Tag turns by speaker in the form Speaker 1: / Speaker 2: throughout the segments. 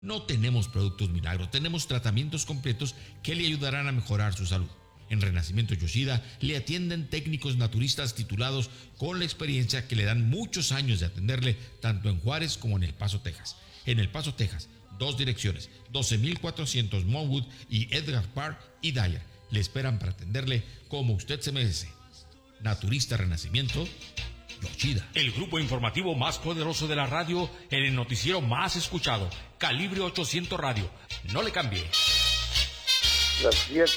Speaker 1: No tenemos productos milagro, tenemos tratamientos completos que le ayudarán a mejorar su salud. En Renacimiento Yoshida le atienden técnicos naturistas titulados con la experiencia que le dan muchos años de atenderle tanto en Juárez como en El Paso, Texas. En El Paso, Texas, 2 direcciones, 12,400 Monwood y Edgar Park y Dyer. Le esperan para atenderle como usted se merece. Naturista Renacimiento Yoshida.
Speaker 2: El grupo informativo más poderoso de la radio en el noticiero más escuchado, Calibre 800 Radio. No le cambie.
Speaker 3: Las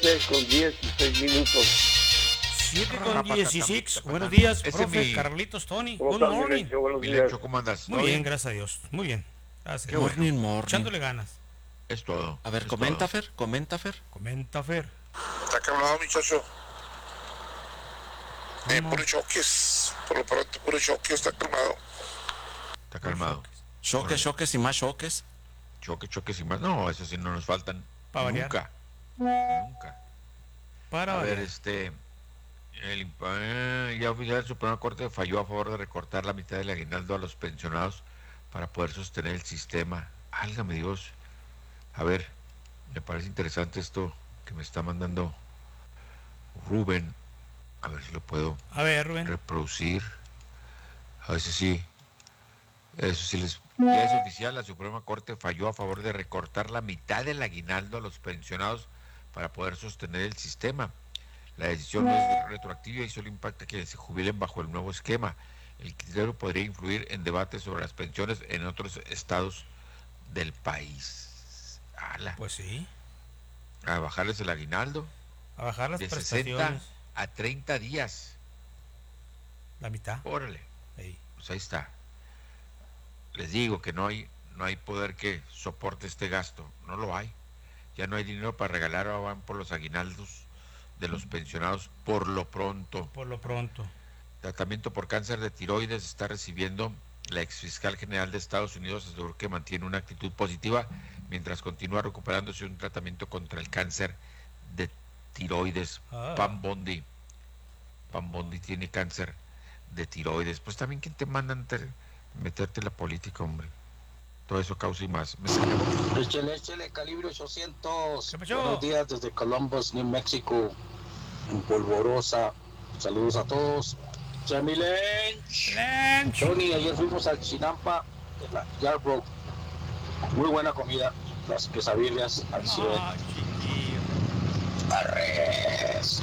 Speaker 3: 7:16.
Speaker 4: 7:16. Buenos días, profe Carlitos, Tony.
Speaker 3: ¿Cómo
Speaker 4: Good
Speaker 3: estás,
Speaker 4: morning.
Speaker 3: Milencio? Buenos días.
Speaker 5: Milencio, ¿cómo andas?
Speaker 4: Muy bien, gracias a Dios. Muy bien. Gracias.
Speaker 5: Qué bueno.
Speaker 6: Morning.
Speaker 4: Echándole ganas.
Speaker 5: Es todo.
Speaker 6: A ver,
Speaker 5: es
Speaker 6: comenta,
Speaker 5: todo.
Speaker 6: Fer, comenta, Fer.
Speaker 4: Comenta, Fer.
Speaker 7: Está calmado, muchacho.
Speaker 4: ¿Cómo?
Speaker 7: Puro choques. Por lo pronto, puro choques. Está calmado.
Speaker 5: Está calmado.
Speaker 6: Choques y más choques.
Speaker 5: Choques y más. No, eso sí no nos faltan.
Speaker 4: Pa' variar.
Speaker 5: Nunca.
Speaker 4: Para
Speaker 5: A ver,
Speaker 4: variar.
Speaker 5: ya oficial del Suprema Corte falló a favor de recortar la mitad del aguinaldo a los pensionados para poder sostener el sistema. Álgame Dios. A ver, me parece interesante esto que me está mandando Rubén. A ver si lo puedo
Speaker 4: A ver, Rubén.
Speaker 5: reproducir. A ver si sí. Eso sí ya es oficial, la Suprema Corte falló a favor de recortar la mitad del aguinaldo a los pensionados para poder sostener el sistema. La decisión no es retroactiva y solo impacta a quienes se jubilen bajo el nuevo esquema. El criterio podría influir en debates sobre las pensiones en otros estados del país. ¡Hala!
Speaker 4: Pues sí.
Speaker 5: A bajarles el aguinaldo
Speaker 4: A bajar las
Speaker 5: de 60
Speaker 4: prestaciones.
Speaker 5: a 30 días.
Speaker 4: La mitad.
Speaker 5: Órale,
Speaker 4: Ey.
Speaker 5: pues ahí está. Les digo que no hay poder que soporte este gasto. No lo hay. Ya no hay dinero para regalar, ahora van por los aguinaldos de los pensionados por lo pronto.
Speaker 4: Por lo pronto.
Speaker 5: Tratamiento por cáncer de tiroides está recibiendo. La exfiscal general de Estados Unidos aseguró que mantiene una actitud positiva mientras continúa recuperándose un tratamiento contra el cáncer de tiroides. Pam Bondi tiene cáncer de tiroides. Pues también, ¿quién te manda meterte en la política, hombre? Todo eso causa y más.
Speaker 8: Échale, Calibre 800.
Speaker 4: ¿Qué pasó?
Speaker 8: Buenos días desde Columbus, New Mexico, en polvorosa. Saludos a todos.
Speaker 4: Lench.
Speaker 8: Tony, ayer fuimos al Chinampa de la Yarbrough. Muy buena comida. Las quesadillas al 100.
Speaker 4: Ah, chiquillo.
Speaker 8: Arres.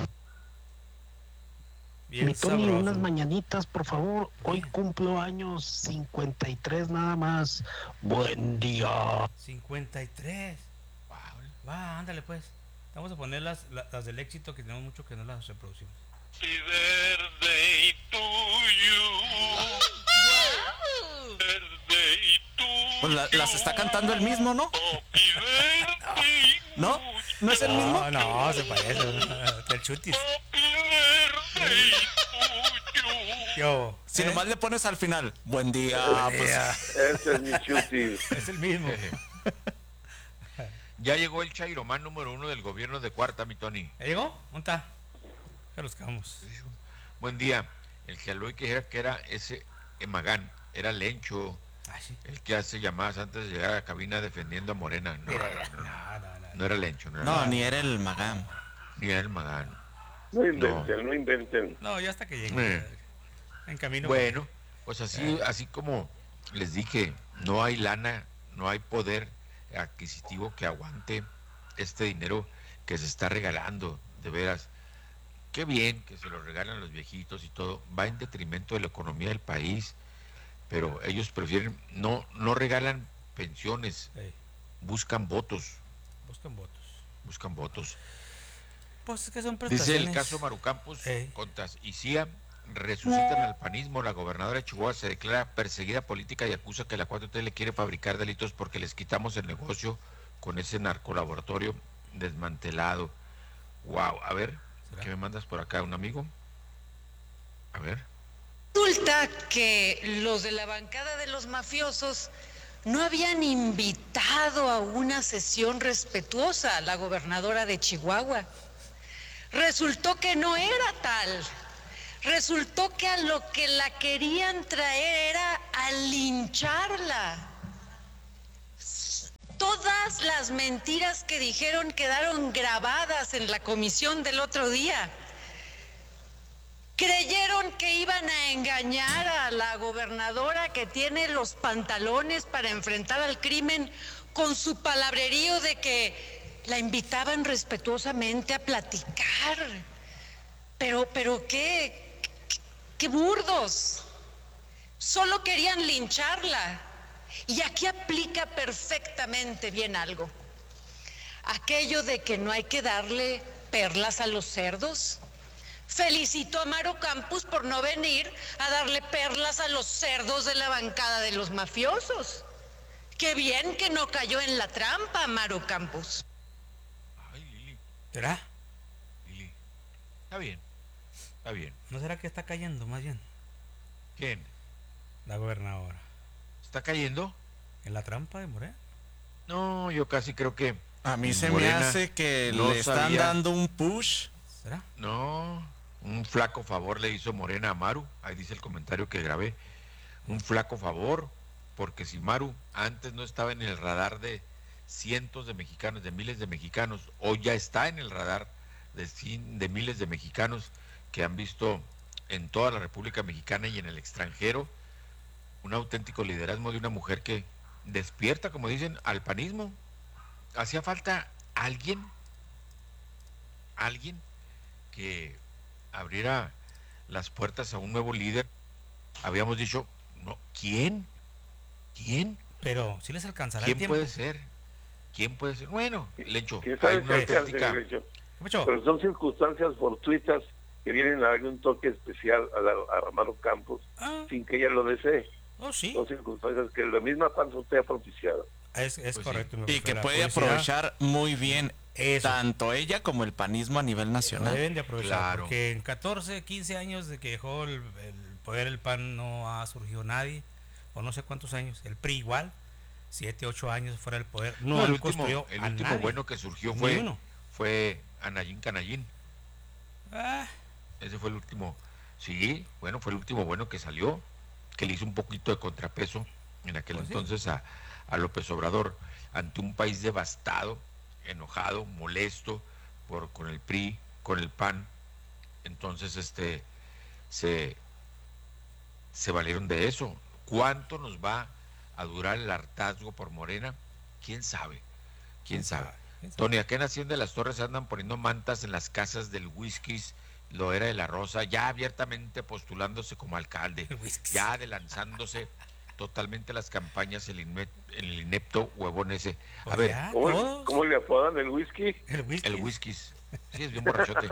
Speaker 4: Bien
Speaker 9: Mi Tony,
Speaker 4: sabroso.
Speaker 9: unas mañanitas, por favor. Hoy cumplo años 53 nada más. Buen día.
Speaker 4: 53. Va, ándale pues. Vamos a poner las del éxito, que tenemos mucho que no las reproducimos.
Speaker 7: Happy birthday to you. Birthday to
Speaker 6: Pues las está cantando el mismo, ¿no?
Speaker 7: Happy birthday.
Speaker 6: ¿No? ¿No es el mismo?
Speaker 4: No, se parece. El chutis.
Speaker 7: Happy birthday to you.
Speaker 4: Yo.
Speaker 6: Si nomás le pones al final, buen día, pues
Speaker 3: Ese es mi chuti.
Speaker 4: Es el mismo.
Speaker 5: Ya llegó el chairomán número 1 del gobierno de Cuarta, mi Tony.
Speaker 4: ¿Ya llegó? ¿Dónde está? Ya los cagamos.
Speaker 5: Buen día. El que habló y que dijera que era ese Magán, era Lencho,
Speaker 4: Ah, sí.
Speaker 5: el que hace llamadas antes de llegar a la cabina defendiendo a Morena. No era Lencho, no era
Speaker 6: no, ni era el Magán.
Speaker 5: ni era el Magán.
Speaker 3: No inventen.
Speaker 4: No, ya hasta que llegue. En camino.
Speaker 5: Bueno, pues así como les dije, no hay lana, no hay poder adquisitivo que aguante este dinero que se está regalando, de veras. Qué bien que se lo regalan los viejitos y todo, va en detrimento de la economía del país, pero ellos prefieren, no regalan pensiones,
Speaker 4: Ey,
Speaker 5: buscan votos.
Speaker 4: buscan votos. Pues es que son
Speaker 5: Dice
Speaker 4: prestaciones.
Speaker 5: el caso Marucampos
Speaker 4: Ey.
Speaker 5: contra ICIA, resucitan al panismo. La gobernadora de Chihuahua se declara perseguida política y acusa que la 4T le quiere fabricar delitos porque les quitamos el negocio con ese narcolaboratorio desmantelado. Wow, a ver,
Speaker 4: ¿Será?
Speaker 5: ¿qué me mandas por acá? ¿Un amigo? A ver.
Speaker 10: Resulta que los de la bancada de los mafiosos no habían invitado a una sesión respetuosa a la gobernadora de Chihuahua. Resultó que no era tal. Resultó que a lo que la querían traer era a lincharla. las mentiras que dijeron quedaron grabadas en la comisión del otro día. Creyeron que iban a engañar a la gobernadora que tiene los pantalones para enfrentar al crimen con su palabrerío de que la invitaban respetuosamente a platicar. Pero qué burdos. Solo querían lincharla. Y aquí aplica perfectamente bien algo. Aquello de que no hay que darle perlas a los cerdos. Felicito a Maru Campos por no venir a darle perlas a los cerdos de la bancada de los mafiosos. Qué bien que no cayó en la trampa, Maru Campos.
Speaker 5: Ay, Lili.
Speaker 4: ¿Será?
Speaker 5: Lili. Está bien. Está bien.
Speaker 4: ¿No será que está cayendo más bien
Speaker 5: ¿Quién?
Speaker 4: la gobernadora
Speaker 5: ¿Está cayendo?
Speaker 4: en la trampa de Morena?
Speaker 5: No, yo casi creo que
Speaker 6: A mí se me
Speaker 5: Morena
Speaker 6: hace que
Speaker 5: no
Speaker 6: le están
Speaker 5: sabía.
Speaker 6: dando un push.
Speaker 4: ¿Será?
Speaker 5: No, un flaco favor le hizo Morena a Maru. Ahí dice el comentario que grabé. Un flaco favor, porque si Maru antes no estaba en el radar de cientos de mexicanos, de miles de mexicanos, hoy ya está en el radar de miles de mexicanos que han visto en toda la República Mexicana y en el extranjero un auténtico liderazgo de una mujer que despierta, como dicen, al panismo. Hacía falta alguien que abriera las puertas a un nuevo líder. Habíamos dicho, no, ¿quién?
Speaker 4: Pero si les alcanzará el
Speaker 5: ¿Quién
Speaker 4: tiempo.
Speaker 5: puede ser? ¿Quién puede ser? Bueno, Lencho,
Speaker 3: ¿Quién
Speaker 5: hay
Speaker 3: sabe
Speaker 5: una
Speaker 3: qué hacer,
Speaker 5: auténtica...
Speaker 3: Lencho?
Speaker 4: ¿Qué pasó?
Speaker 3: Pero son circunstancias fortuitas que vienen a darle un toque especial a Maru Campos
Speaker 4: Ah,
Speaker 3: sin que ella lo desee.
Speaker 4: oh, sí.
Speaker 3: Son circunstancias que la misma panza te ha propiciado.
Speaker 4: Es
Speaker 5: Pues
Speaker 4: correcto.
Speaker 6: Y que
Speaker 4: la
Speaker 6: puede
Speaker 4: publicidad,
Speaker 6: aprovechar muy bien
Speaker 4: Eso.
Speaker 6: tanto ella como el panismo a nivel
Speaker 4: Lo
Speaker 6: nacional.
Speaker 4: deben de aprovechar,
Speaker 5: Claro.
Speaker 4: porque en 14, 15 años de que dejó el poder el PAN no ha surgido nadie, o no sé cuántos años, el PRI igual, 7, 8 años fuera del poder, no
Speaker 5: No,
Speaker 4: han
Speaker 5: el último
Speaker 4: construido a nadie.
Speaker 5: bueno que surgió
Speaker 4: Ni
Speaker 5: fue
Speaker 4: uno.
Speaker 5: Anayín Canayín.
Speaker 4: Ah,
Speaker 5: Ese fue el último. Sí, bueno, fue el último bueno que salió, que le hizo un poquito de contrapeso en aquel
Speaker 4: Pues sí.
Speaker 5: entonces a López Obrador, ante un país devastado, enojado, molesto con el PRI, con el PAN. Entonces se valieron de eso. ¿Cuánto nos va a durar el hartazgo por Morena? ¿Quién sabe? ¿Quién sabe?
Speaker 4: ¿Quién sabe?
Speaker 5: Tony, acá en Hacienda de las Torres andan poniendo mantas en las casas del Whiskies, lo era de la Rosa, ya abiertamente postulándose como alcalde,
Speaker 4: El Whiskies.
Speaker 5: ya adelantándose totalmente las campañas el inepto huevón ese. A
Speaker 4: Pues
Speaker 5: ver,
Speaker 4: ya,
Speaker 3: ¿Cómo,
Speaker 4: todos.
Speaker 3: cómo le apodan el whisky?
Speaker 4: El whisky.
Speaker 5: el Whiskies, sí, es bien borrachote.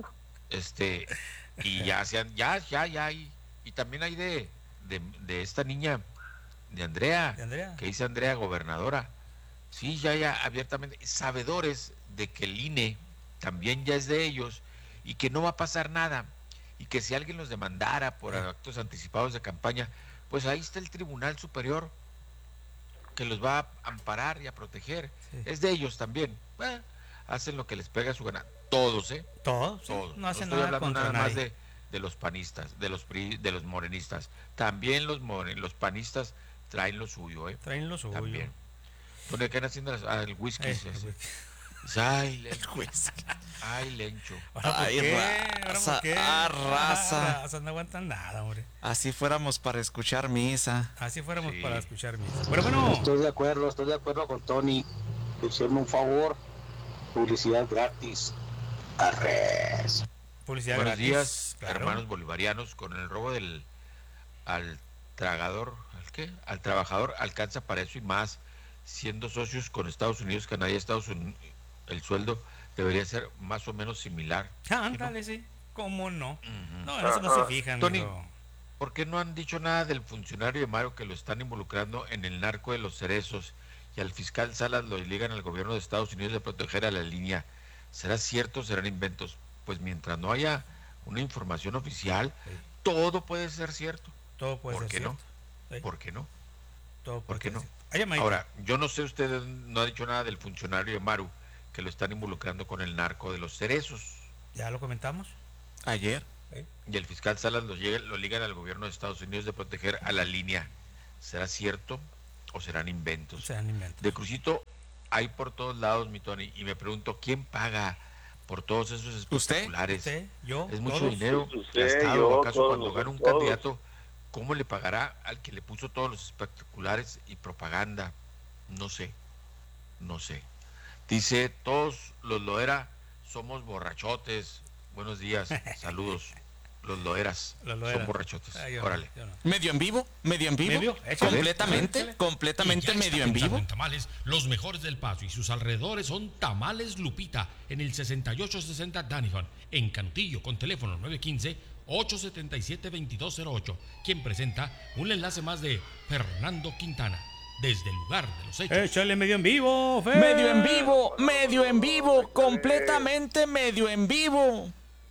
Speaker 5: Y ya y también hay de esta niña, de Andrea,
Speaker 4: ¿De Andrea?
Speaker 5: que dice Andrea gobernadora. Sí, ya abiertamente, sabedores de que el INE también ya es de ellos y que no va a pasar nada, y que si alguien los demandara por actos anticipados de campaña, pues ahí está el Tribunal Superior que los va a amparar y a proteger.
Speaker 4: Sí.
Speaker 5: Es de ellos también. Hacen lo que les pega su gana. Todos,
Speaker 4: Todos, sí,
Speaker 5: todos.
Speaker 4: no hacen
Speaker 5: estoy
Speaker 4: nada
Speaker 5: hablando
Speaker 4: contra
Speaker 5: nada más
Speaker 4: nadie.
Speaker 5: de los panistas, de los morenistas. También los panistas traen lo suyo,
Speaker 4: Traen lo suyo.
Speaker 5: también. ¿Dónde quedan haciendo el whisky?
Speaker 4: El
Speaker 5: ese?
Speaker 4: whisky.
Speaker 5: Ay, Lencho. Ay, Lencho.
Speaker 4: ¿Ahora por
Speaker 6: Ay,
Speaker 4: qué? ¿Ahora
Speaker 6: raza,
Speaker 4: por qué?
Speaker 6: raza.
Speaker 4: Raza, no aguantan nada, hombre.
Speaker 6: Así fuéramos para escuchar misa.
Speaker 4: Así fuéramos
Speaker 5: Sí.
Speaker 4: para escuchar misa. Pero bueno,
Speaker 8: Estoy de acuerdo con Tony. Hicieron un favor, publicidad gratis. Arres.
Speaker 4: publicidad
Speaker 5: Buenos
Speaker 4: gratis.
Speaker 5: días,
Speaker 4: Claro.
Speaker 5: hermanos bolivarianos. Con el robo al trabajador alcanza para eso y más. Siendo socios con Estados Unidos, Canadá y Estados Unidos, el sueldo debería ser más o menos similar.
Speaker 4: Ah, ándale, sí. ¿Cómo no?
Speaker 5: Ujú.
Speaker 4: No, en eso no se fijan.
Speaker 5: Tony,
Speaker 4: amigo.
Speaker 5: ¿Por qué no han dicho nada del funcionario de Mario que lo están involucrando en el narco de los cerezos, y al fiscal Salas lo ligan al gobierno de Estados Unidos de proteger a la línea? ¿Será cierto o serán inventos? Pues mientras no haya una información oficial,
Speaker 4: Sí.
Speaker 5: todo puede ser cierto.
Speaker 4: Todo puede
Speaker 5: ¿Por
Speaker 4: ser
Speaker 5: qué no?
Speaker 4: cierto. Sí,
Speaker 5: ¿Por qué no?
Speaker 4: todo
Speaker 5: ¿Por
Speaker 4: puede
Speaker 5: qué
Speaker 4: ser
Speaker 5: no?
Speaker 4: cierto. Hay llamadita.
Speaker 5: Ahora, yo no sé, usted no ha dicho nada del funcionario de Maru que lo están involucrando con el narco de los cerezos.
Speaker 4: Ya lo comentamos.
Speaker 6: Ayer.
Speaker 5: Y el fiscal Salas lo ligan al gobierno de Estados Unidos de proteger a la línea. ¿Será cierto o serán inventos?
Speaker 4: Se dan inventos.
Speaker 5: De Crucito hay por todos lados, mi Tony, y me pregunto, ¿quién paga por todos esos espectaculares?
Speaker 4: ¿Usted? ¿Yo?
Speaker 5: Es mucho
Speaker 4: ¿Todos?
Speaker 5: dinero
Speaker 3: Usted,
Speaker 5: gastado.
Speaker 3: yo,
Speaker 5: ¿Acaso
Speaker 3: todos
Speaker 5: cuando gana un
Speaker 3: todos.
Speaker 5: candidato, cómo le pagará al que le puso todos los espectaculares y propaganda? No sé. Dice, todos los Loera somos borrachotes. Buenos días, saludos. Los Loeras son borrachotes. Órale.
Speaker 4: Yo no.
Speaker 6: ¿Medio en vivo?
Speaker 4: ¿Medio?
Speaker 6: Completamente
Speaker 1: Ya
Speaker 6: medio
Speaker 1: está
Speaker 6: en
Speaker 1: pensando
Speaker 6: vivo.
Speaker 1: en tamales, los mejores del Paso y sus alrededores son Tamales Lupita en el 6860 Danifan, en Cantillo, con teléfono 915-877-2208, quien presenta un enlace más de Fernando Quintana, desde el lugar de los hechos.
Speaker 4: Échale medio en vivo, Fer.
Speaker 6: Medio en vivo, completamente medio en vivo.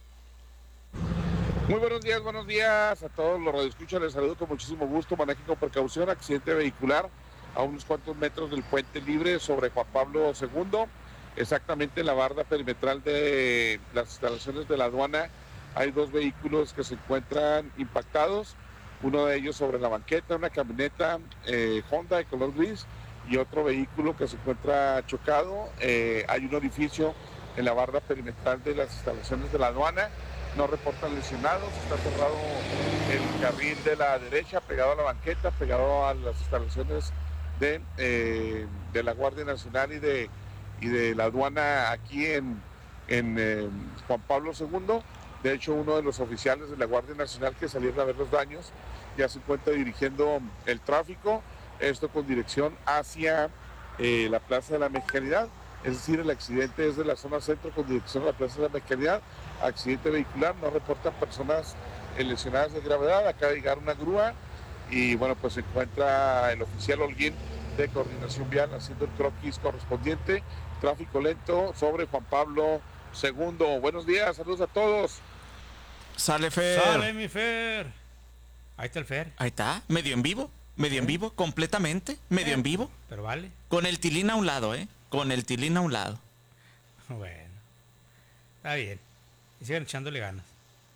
Speaker 11: Muy buenos días a todos los radioescuchas, les saludo con muchísimo gusto. Manejen con precaución, accidente vehicular a unos cuantos metros del puente libre sobre Juan Pablo II, exactamente en la barda perimetral de las instalaciones de la aduana. Hay dos vehículos que se encuentran impactados, uno de ellos sobre la banqueta, una camioneta Honda de color gris, y otro vehículo que se encuentra chocado. Hay un orificio en la barda perimetral de las instalaciones de la aduana. No reportan lesionados, está cerrado el carril de la derecha, pegado a la banqueta, pegado a las instalaciones de la Guardia Nacional y de la aduana aquí en Juan Pablo II. De hecho, uno de los oficiales de la Guardia Nacional que salieron a ver los daños ya se encuentra dirigiendo el tráfico, esto con dirección hacia la Plaza de la Mexicanidad. Es decir, el accidente es de la zona centro con dirección a la Plaza de la Mexicanidad. Accidente vehicular, no reportan personas lesionadas de gravedad. Acaba de llegar una grúa y bueno, pues se encuentra el oficial Holguín de Coordinación Vial haciendo el croquis correspondiente. Tráfico lento sobre Juan Pablo II. Buenos días, saludos a todos.
Speaker 6: Sale Fer.
Speaker 4: Sale mi Fer. Ahí está el Fer.
Speaker 6: Ahí está, medio en vivo, completamente, medio en vivo.
Speaker 4: Pero vale.
Speaker 6: Con el tilín a un lado, Con el tilín a un lado.
Speaker 4: Bueno. Está bien. Y sigan echándole ganas.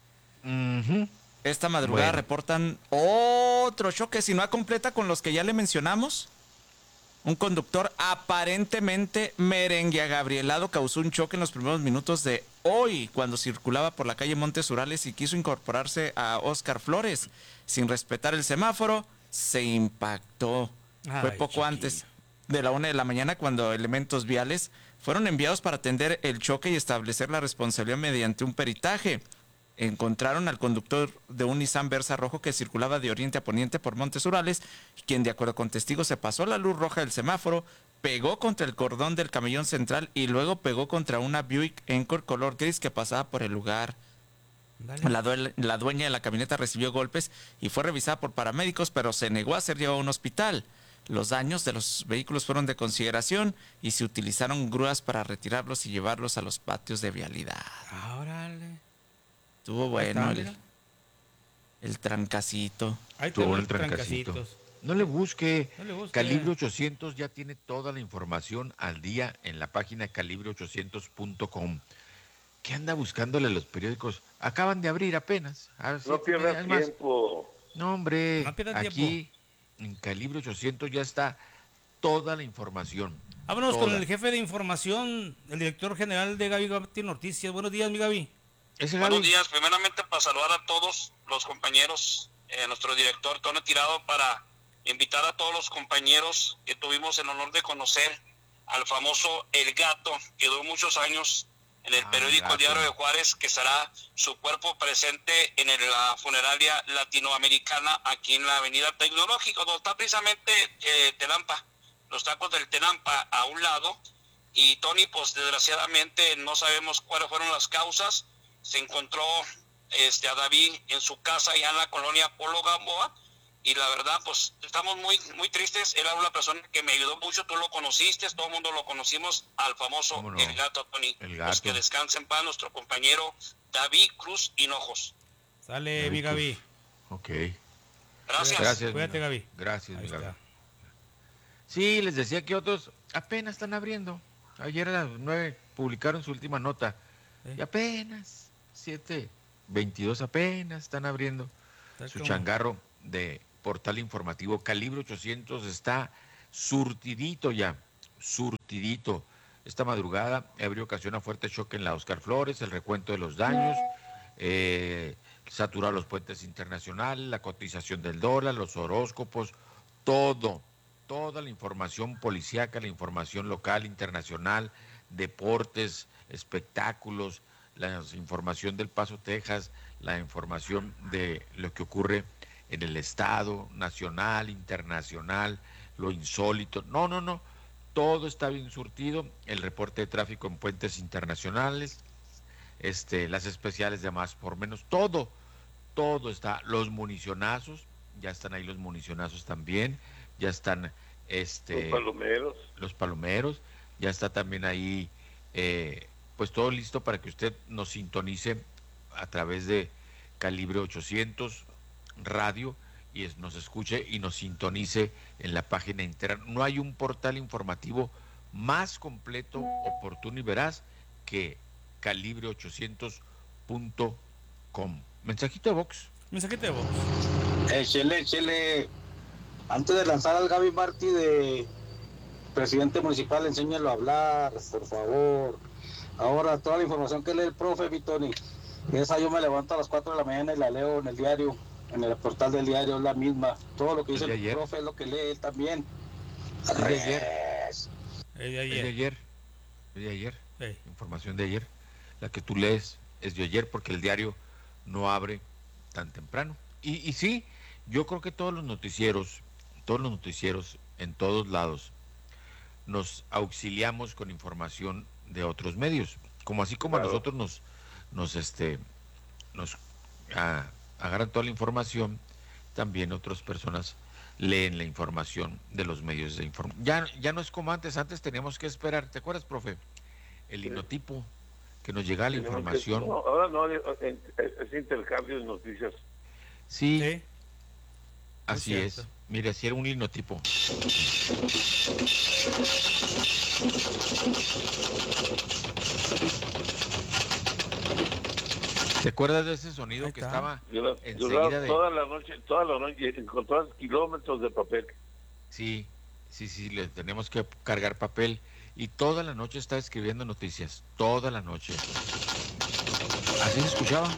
Speaker 6: Esta madrugada reportan otro choque, si no completa con los que ya le mencionamos. Un conductor aparentemente merengueagabrielado causó un choque en los primeros minutos de hoy cuando circulaba por la calle Montes Urales y quiso incorporarse a Óscar Flores. Sin respetar el semáforo, se impactó. Fue poco antes de la 1 de la mañana cuando elementos viales fueron enviados para atender el choque y establecer la responsabilidad mediante un peritaje. Encontraron al conductor de un Nissan Versa rojo que circulaba de oriente a poniente por Montes Urales, quien de acuerdo con testigos se pasó la luz roja del semáforo, pegó contra el cordón del camellón central y luego pegó contra una Buick Encore color gris que pasaba por el lugar. La dueña de la camioneta recibió golpes y fue revisada por paramédicos, pero se negó a ser llevada a un hospital. Los daños de los vehículos fueron de consideración y se utilizaron grúas para retirarlos y llevarlos a los patios de vialidad.
Speaker 4: Órale.
Speaker 6: Estuvo bueno el trancacito.
Speaker 4: Ahí
Speaker 5: Estuvo
Speaker 4: tengo
Speaker 5: el trancacito.
Speaker 4: trancasitos.
Speaker 5: No le busque.
Speaker 4: No le busque.
Speaker 5: Calibre 800 ya tiene toda la información al día en la página calibre800.com. ¿Qué anda buscándole a los periódicos? Acaban de abrir apenas.
Speaker 3: No pierdas tiempo.
Speaker 5: No, hombre.
Speaker 4: No pierdas
Speaker 5: aquí en Calibre 800 ya está toda la información.
Speaker 4: Vámonos
Speaker 5: toda.
Speaker 4: con el jefe de información, el director general de Gaby Noticias. Buenos días, mi Gaby.
Speaker 12: Buenos días. Primeramente, para saludar a todos los compañeros, nuestro director Tony Tirado, para invitar a todos los compañeros que tuvimos el honor de conocer al famoso El Gato, que duró muchos años en el periódico El Diario de Juárez, que será su cuerpo presente en la funeraria latinoamericana aquí en la Avenida Tecnológica, donde está precisamente Tenampa, los tacos del Tenampa a un lado. Y Tony, pues desgraciadamente no sabemos cuáles fueron las causas. Se encontró a David en su casa allá en la colonia Polo Gamboa, y la verdad pues estamos muy muy tristes. Él era una persona que me ayudó mucho, tú lo conociste, todo el mundo lo conocimos, al famoso El Gato, Tony.
Speaker 5: El Gato.
Speaker 12: Pues que descanse en paz nuestro compañero David Cruz Hinojos.
Speaker 4: Sale, mi Gaby.
Speaker 5: Ok.
Speaker 12: Gracias.
Speaker 4: Cuídate, Gaby.
Speaker 5: Gracias, mi
Speaker 4: Ahí
Speaker 5: Gaby.
Speaker 4: está.
Speaker 5: Sí, les decía que otros apenas están abriendo. Ayer a las 9 publicaron su última nota. Y apenas 7:22 apenas están abriendo su changarro de portal informativo. Calibre 800 está surtidito ya surtidito. Esta madrugada, ebrio ocasiona fuerte choque en la Oscar Flores, el recuento de los daños, saturar los puentes internacionales, la cotización del dólar, los horóscopos, toda la información policíaca, la información local, internacional, deportes, espectáculos, la información del Paso, Texas, la información de lo que ocurre en el estado, nacional, internacional, lo insólito. No. Todo está bien surtido, el reporte de tráfico en puentes internacionales, las especiales de más por menos, todo está. Los municionazos, ya están ahí los municionazos también, ya están los palomeros, ya está también ahí, pues todo listo para que usted nos sintonice a través de Calibre 800 Radio y nos escuche y nos sintonice en la página interna. No hay un portal informativo más completo, oportuno y veraz que calibre800.com. Mensajito de Vox.
Speaker 8: Échele. Antes de lanzar al Gaby Martí de presidente municipal, enséñalo a hablar, por favor. Ahora, toda la información que lee el profe Vitoni, esa yo me levanto a las 4 de la mañana y la leo en el diario. En el portal del diario es la misma. Todo lo que dice el profe es lo que lee él también.
Speaker 5: Es de ayer. Información de ayer. La que tú lees es de ayer porque el diario no abre tan temprano. Y sí, yo creo que todos los noticieros en todos lados nos auxiliamos con información de otros medios. Así como a nosotros nos agarran toda la información, también otras personas leen la información de los medios de información. Ya no es como antes teníamos que esperar, ¿te acuerdas, profe? El linotipo, que nos llegaba la información.
Speaker 3: Ahora no, es intercambio de noticias.
Speaker 5: Sí. Así es. Mire, así era un linotipo. ¿Te acuerdas de ese sonido que estaba enseguida de...
Speaker 3: Toda la noche, encontrabas kilómetros de papel.
Speaker 5: Sí, le tenemos que cargar papel y toda la noche estaba escribiendo noticias, toda la noche. Así se escuchaba.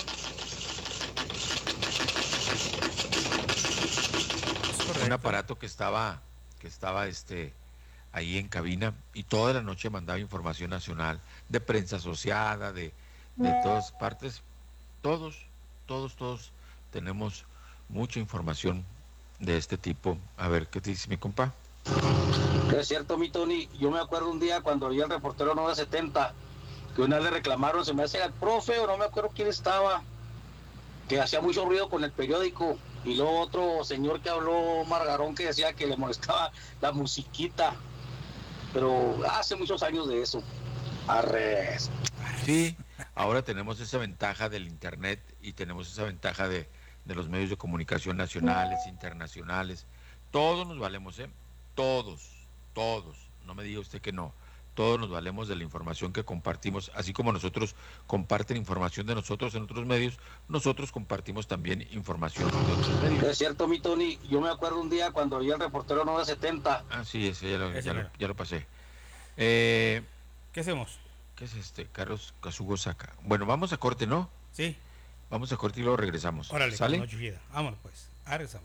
Speaker 5: Un aparato que estaba ahí en cabina y toda la noche mandaba información nacional, de prensa asociada, de todas partes. Todos tenemos mucha información de este tipo. A ver, ¿qué te dice mi compa?
Speaker 8: Es cierto, mi Tony. Yo me acuerdo un día cuando vi al reportero 970, que una vez le reclamaron, se me hace al profe, o no me acuerdo quién estaba, que hacía mucho ruido con el periódico. Y luego otro señor que habló, Margarón, que decía que le molestaba la musiquita. Pero hace muchos años de eso. Arres.
Speaker 5: Sí, ahora tenemos esa ventaja del internet y tenemos esa ventaja de los medios de comunicación nacionales, internacionales. Todos nos valemos, todos, no me diga usted que no. Todos nos valemos de la información que compartimos, así como nosotros comparten información de nosotros en otros medios, nosotros compartimos también información de otros medios.
Speaker 8: Es cierto, mi Tony, yo me acuerdo un día cuando vi al reportero 970.
Speaker 5: Ah, sí, ese ya lo pasé.
Speaker 4: ¿Qué hacemos?
Speaker 5: ¿Qué es Carlos Kazugo Saca. Bueno, vamos a corte, ¿no?
Speaker 4: Sí.
Speaker 5: Vamos a corte y luego regresamos.
Speaker 4: Órale,
Speaker 5: ¿sale?
Speaker 4: Vámonos pues, regresamos.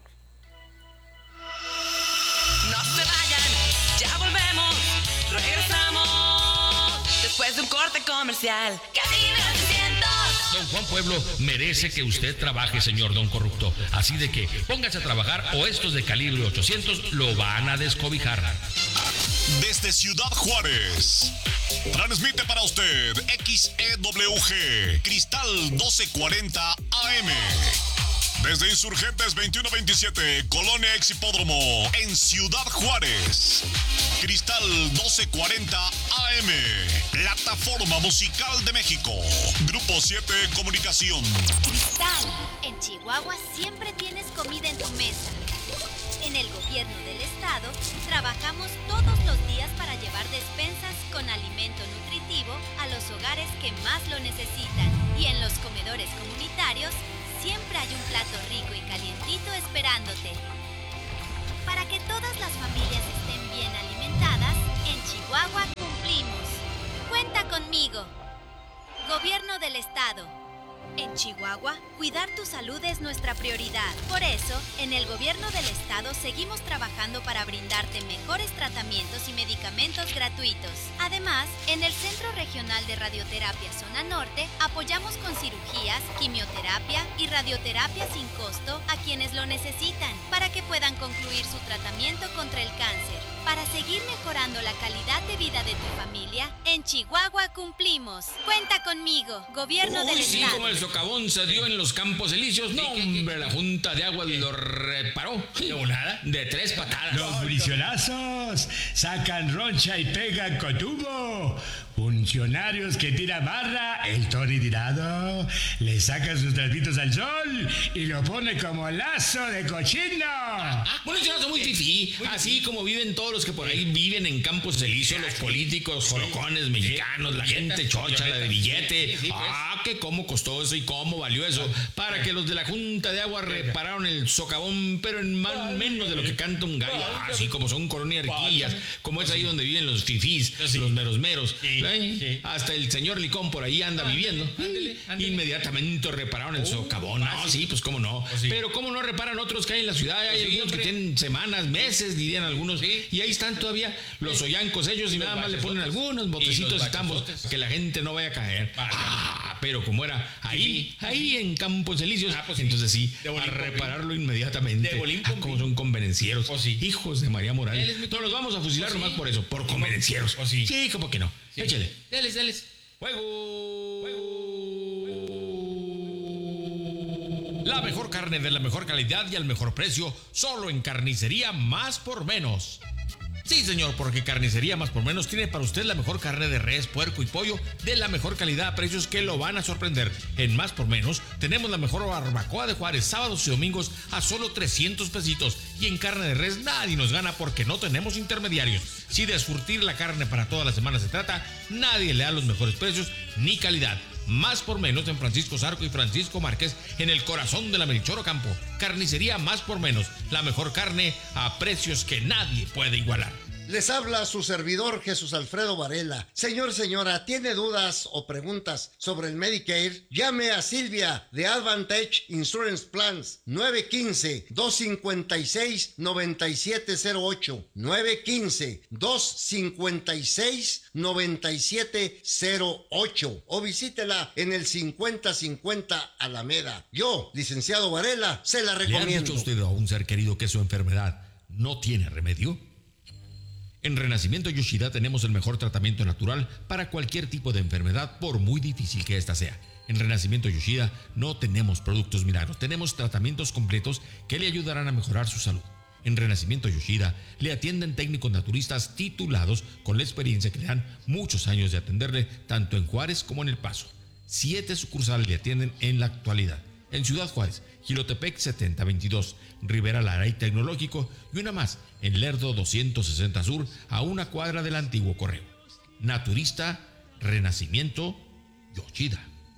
Speaker 13: No se vayan, ya volvemos, regresamos, después de un corte comercial. Calibre 800.
Speaker 1: Don Juan Pueblo merece que usted trabaje, señor Don Corrupto. Así de que póngase a trabajar o estos de Calibre 800 lo van a descobijar.
Speaker 14: Desde Ciudad Juárez, transmite para usted XEWG Cristal 1240 AM. Desde Insurgentes 2127, Colonia Exhipódromo, en Ciudad Juárez. Cristal 1240 AM, Plataforma Musical de México. Grupo 7 Comunicación.
Speaker 15: Cristal, en Chihuahua siempre tienes comida en tu mesa. En el gobierno del estado, trabajamos todos los días para llevar despensas con alimento nutritivo a los hogares que más lo necesitan. Y en los comedores comunitarios, siempre hay un plato rico y calientito esperándote. Para que todas las familias estén bien alimentadas, En Chihuahua cumplimos. Cuenta conmigo. Gobierno del Estado. En Chihuahua, cuidar tu salud es nuestra prioridad. Por eso, en el Gobierno del Estado seguimos trabajando para brindarte mejores tratamientos y medicamentos gratuitos. Además, en el Centro Regional de Radioterapia Zona Norte, apoyamos con cirugías, quimioterapia y radioterapia sin costo a quienes lo necesitan, para que puedan concluir su tratamiento contra el cáncer. Para seguir mejorando la calidad de vida de tu familia, en Chihuahua cumplimos. Cuenta conmigo, Gobierno del
Speaker 1: Sí,
Speaker 15: Estado.
Speaker 1: como el socavón se dio en los Campos Elíseos. No, hombre, la Junta de Agua lo reparó. De 3 patadas.
Speaker 16: Los brisolazos sacan roncha y pegan con tubo. Funcionarios que tiran barra, el Tony tirado, le saca sus trapitos al sol y lo pone como lazo de cochino.
Speaker 1: Bueno, es un lazo muy fifí. Así como viven todos los que por ahí viven en Campos Elíseos, los políticos, jolocones, mexicanos, la gente chocha, la de billete. Que cómo costó eso y cómo valió eso. Para que los de la Junta de Agua repararon el socavón, pero en menos de lo que canta un gallo. Así como son colonia riquillas, como es ahí donde viven los fifís, los meros. Hasta el señor Licón por ahí anda viviendo. Inmediatamente repararon el socavón. No, sí, pues cómo no. Pero cómo no reparan otros que hay en la ciudad. Hay algunos que tienen semanas, meses, dirían algunos. Y ahí están todavía los ollancos ellos y nada más le ponen algunos botecitos y tambos que la gente no vaya a caer. Pero como era ahí en Campos Elíseos, pues entonces sí, a repararlo inmediatamente. Como son convenencieros. Hijos de María Morales. No los vamos a fusilar nomás por eso, por convenencieros. Sí, como que no. Échale.
Speaker 17: Deles.
Speaker 1: ¡Fuego! La mejor carne de la mejor calidad y al mejor precio, solo en Carnicería Más por Menos. Sí, señor, porque Carnicería Más por Menos tiene para usted la mejor carne de res, puerco y pollo de la mejor calidad a precios que lo van a sorprender. En Más por Menos tenemos la mejor barbacoa de Juárez, sábados y domingos a solo 300 pesitos. Y en carne de res nadie nos gana porque no tenemos intermediarios. Si de surtir la carne para toda la semana se trata, nadie le da los mejores precios ni calidad. Más por Menos en Francisco Zarco y Francisco Márquez, en el corazón de la Melchor Ocampo. Carnicería Más por Menos, la mejor carne a precios que nadie puede igualar.
Speaker 18: Les habla su servidor Jesús Alfredo Varela. Señor, señora, ¿tiene dudas o preguntas sobre el Medicare? Llame a Silvia de Advantage Insurance Plans 915-256-9708 915-256-9708 o visítela en el 5050 Alameda. Yo, licenciado Varela, se la recomiendo.
Speaker 1: ¿Le ha dicho usted a un ser querido que su enfermedad no tiene remedio? En Renacimiento Yoshida tenemos el mejor tratamiento natural para cualquier tipo de enfermedad, por muy difícil que ésta sea. En Renacimiento Yoshida no tenemos productos milagros, tenemos tratamientos completos que le ayudarán a mejorar su salud. En Renacimiento Yoshida le atienden técnicos naturistas titulados con la experiencia que le dan muchos años de atenderle tanto en Juárez como en El Paso. 7 sucursales le atienden en la actualidad. En Ciudad Juárez, Jilotepec 7022, Rivera Lara y Tecnológico, y una más en Lerdo 260 Sur, a una cuadra del antiguo correo. Naturista, Renacimiento, Yoshida.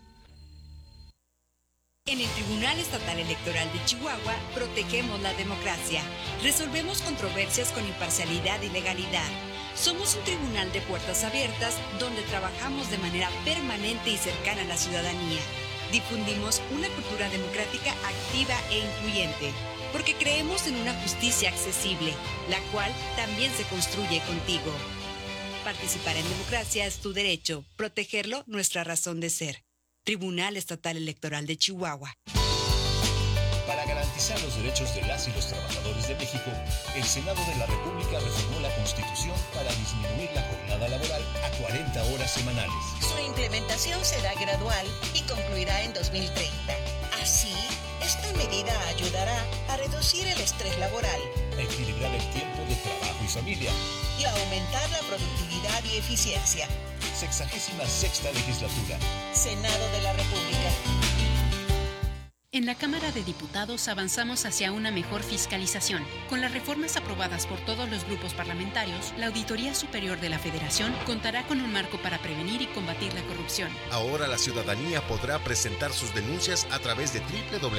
Speaker 19: En el Tribunal Estatal Electoral de Chihuahua protegemos la democracia. Resolvemos controversias con imparcialidad y legalidad. Somos un tribunal de puertas abiertas donde trabajamos de manera permanente y cercana a la ciudadanía. Difundimos una cultura democrática activa e incluyente, porque creemos en una justicia accesible, la cual también se construye contigo. Participar en democracia es tu derecho, protegerlo nuestra razón de ser. Tribunal Estatal Electoral de Chihuahua.
Speaker 20: Para garantizar los derechos de las y los trabajadores de México, el Senado de la República reformó la Constitución para disminuir la jornada laboral a 40 horas semanales.
Speaker 21: Su implementación será gradual y concluirá en 2030. Así, esta medida ayudará a reducir el estrés laboral,
Speaker 20: a equilibrar el tiempo de trabajo y familia
Speaker 21: y a aumentar la productividad y eficiencia.
Speaker 20: 66ª legislatura.
Speaker 21: Senado de la República.
Speaker 17: En la Cámara de Diputados avanzamos hacia una mejor fiscalización. Con las reformas aprobadas por todos los grupos parlamentarios, la Auditoría Superior de la Federación contará con un marco para prevenir y combatir la corrupción.
Speaker 22: Ahora la ciudadanía podrá presentar sus denuncias a través de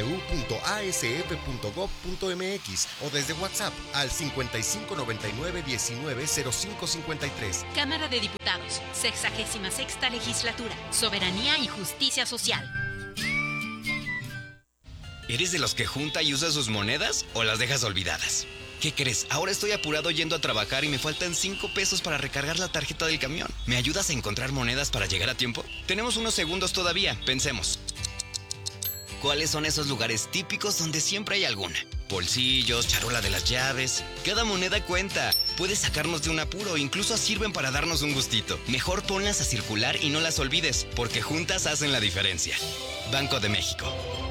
Speaker 22: www.asf.gov.mx o desde WhatsApp al 5599-190553.
Speaker 17: Cámara de Diputados, 66ª Legislatura, Soberanía y Justicia Social.
Speaker 23: ¿Eres de los que junta y usa sus monedas o las dejas olvidadas? ¿Qué crees? Ahora estoy apurado yendo a trabajar y me faltan 5 pesos para recargar la tarjeta del camión. ¿Me ayudas a encontrar monedas para llegar a tiempo? Tenemos unos segundos todavía, pensemos. ¿Cuáles son esos lugares típicos donde siempre hay alguna? Bolsillos, charola de las llaves. Cada moneda cuenta. Puedes sacarnos de un apuro, incluso sirven para darnos un gustito. Mejor ponlas a circular y no las olvides, porque juntas hacen la diferencia. Banco de México.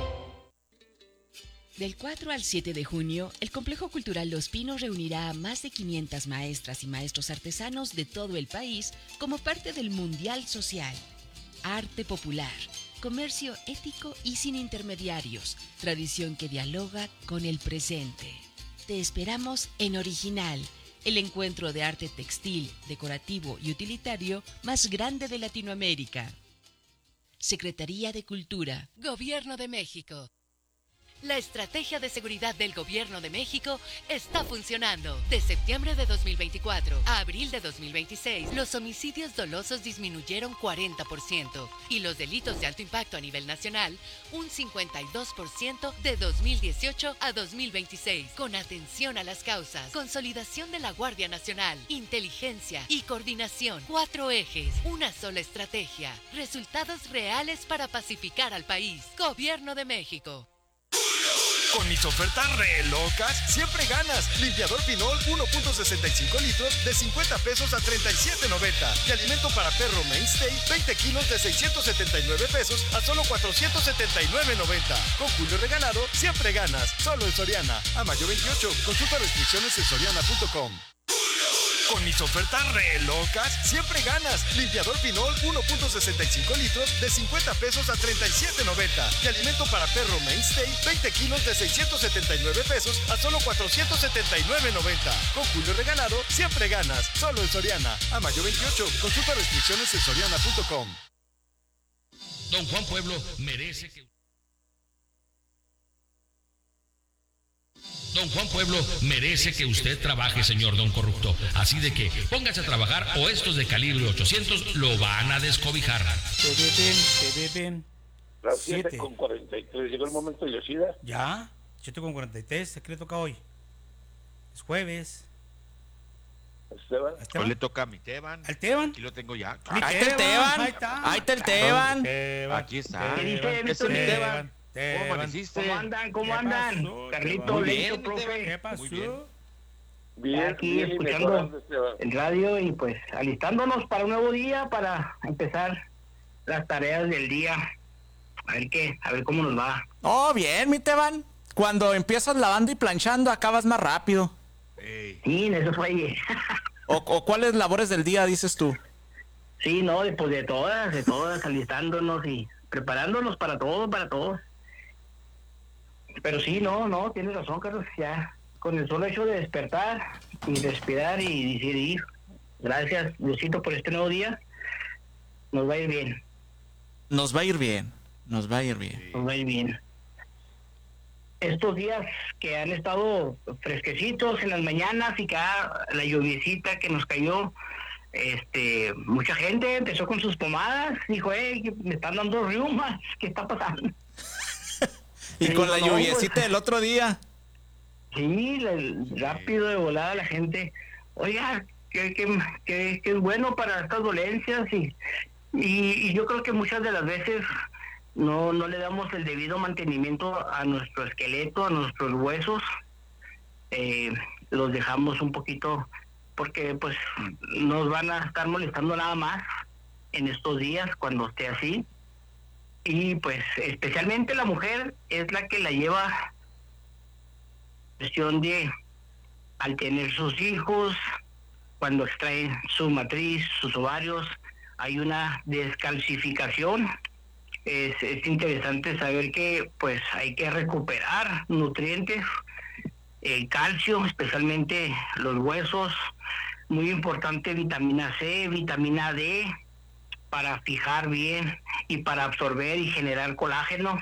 Speaker 24: Del 4 al 7 de junio, el Complejo Cultural Los Pinos reunirá a más de 500 maestras y maestros artesanos de todo el país como parte del Mundial Social. Arte popular, comercio ético y sin intermediarios, tradición que dialoga con el presente. Te esperamos en Original, el encuentro de arte textil, decorativo y utilitario más grande de Latinoamérica. Secretaría de Cultura.
Speaker 25: Gobierno de México. La estrategia de seguridad del Gobierno de México está funcionando. De septiembre de 2024 a abril de 2026, los homicidios dolosos disminuyeron 40% y los delitos de alto impacto a nivel nacional un 52% de 2018 a 2026. Con atención a las causas, consolidación de la Guardia Nacional, inteligencia y coordinación. 4 ejes, una sola estrategia. Resultados reales para pacificar al país. Gobierno de México.
Speaker 26: Con mis ofertas re locas, siempre ganas. Limpiador Pinol 1.65 litros de 50 pesos a 37.90. Y alimento para perro Mainstay 20 kilos de 679 pesos a solo 479.90. Con Julio regalado, siempre ganas. Solo en Soriana. A mayo 28. Consulta restricciones en soriana.com. Con mis ofertas re locas, siempre ganas. Limpiador Pinol 1.65 litros de 50 pesos a 37.90. Y alimento para perro Mainstay 20 kilos de 679 pesos a solo 479.90. Con Julio regalado, siempre ganas. Solo en Soriana. A mayo 28. Consulta restricciones en soriana.com.
Speaker 1: Don Juan Pueblo merece que... Don Juan Pueblo merece que usted trabaje, señor Don Corrupto. Así de que póngase a trabajar o estos de calibre 800 lo van a descobijar.
Speaker 4: Te deben.
Speaker 3: Las 7:43. Llegó el momento de Yoshida.
Speaker 4: Ya, 7:43. ¿Qué le toca hoy? Es jueves.
Speaker 3: Esteban.
Speaker 5: Hoy le toca a mi Teban.
Speaker 4: ¿Al Teban?
Speaker 5: Aquí lo tengo ya.
Speaker 6: Ahí está el Teban. Ahí está el Teban.
Speaker 5: Aquí está.
Speaker 8: ¿Qué dice,
Speaker 5: Este es mi
Speaker 8: Teban?
Speaker 5: Teban. ¿Cómo amaneciste?
Speaker 8: ¿Cómo andan? ¿Cómo andan? Carlito,
Speaker 5: Muy
Speaker 8: Leito,
Speaker 5: bien,
Speaker 8: profe.
Speaker 4: ¿Qué pasó?
Speaker 5: Muy bien.
Speaker 3: Bien,
Speaker 8: Aquí
Speaker 3: bien,
Speaker 8: escuchando
Speaker 3: mejorando, Esteban.
Speaker 8: el radio y pues alistándonos para un nuevo día, para empezar las tareas del día. A ver cómo nos va.
Speaker 6: Oh, bien, mi Teban. Cuando empiezas lavando y planchando, acabas más rápido.
Speaker 8: Sí, eso fue.
Speaker 6: ¿O cuáles labores del día dices tú?
Speaker 8: Sí, no, después de todas, alistándonos y preparándonos para todo. Pero sí, no, tienes razón, Carlos, ya con el solo hecho de despertar y respirar y decidir, gracias, Diosito, por este nuevo día, nos va a ir bien.
Speaker 6: Nos va a ir bien.
Speaker 8: Nos va a ir bien. Estos días que han estado fresquecitos en las mañanas y que la lluviecita que nos cayó, mucha gente empezó con sus pomadas, dijo, me están dando riumas, ¿qué está pasando?
Speaker 6: Y con la lluviecita del otro día.
Speaker 8: Sí, rápido de volada la gente. Oiga, que es bueno para estas dolencias y yo creo que muchas de las veces no le damos el debido mantenimiento a nuestro esqueleto, a nuestros huesos. Los dejamos un poquito porque pues nos van a estar molestando nada más en estos días cuando esté así. Y pues especialmente la mujer es la que la lleva cuestión de al tener sus hijos, cuando extraen su matriz, sus ovarios, hay una descalcificación
Speaker 2: es interesante saber que pues hay que recuperar nutrientes, calcio, especialmente los huesos, muy importante vitamina C, vitamina D, para fijar bien y para absorber y generar colágeno.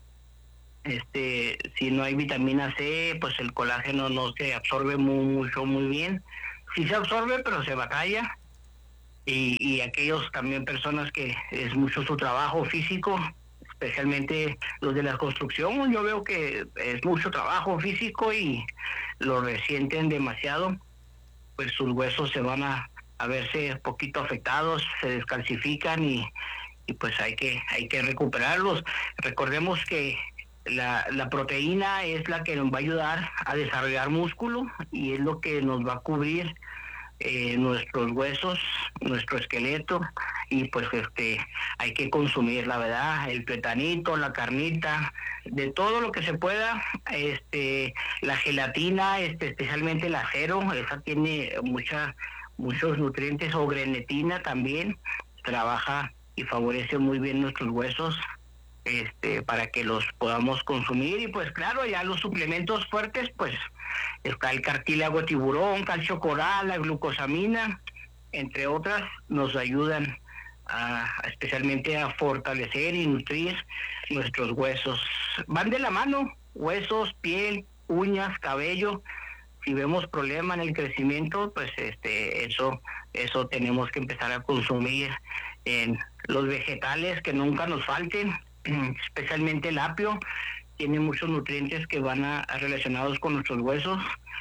Speaker 2: Si no hay vitamina C, pues el colágeno no se absorbe muy bien. Sí se absorbe, pero se batalla. Y aquellos también personas que es mucho su trabajo físico, especialmente los de la construcción, yo veo que es mucho trabajo físico y lo resienten demasiado, pues sus huesos se van a verse poquito afectados, se descalcifican y pues hay que recuperarlos. Recordemos que la proteína es la que nos va a ayudar a desarrollar músculo y es lo que nos va a cubrir nuestros huesos, nuestro esqueleto, y pues hay que consumir, la verdad, el platanito, la carnita, de todo lo que se pueda. La gelatina, especialmente el acero, esa tiene muchos nutrientes, o grenetina también, trabaja y favorece muy bien nuestros huesos, para que los podamos consumir. Y pues claro, ya los suplementos fuertes, pues está el cartílago tiburón, calcio coral, la glucosamina, entre otras, nos ayudan especialmente a fortalecer y nutrir nuestros huesos. Van de la mano, huesos, piel, uñas, cabello. Si vemos problema en el crecimiento, pues eso tenemos que empezar a consumir en los vegetales, que nunca nos falten, especialmente el apio, tiene muchos nutrientes que van relacionados con nuestros huesos.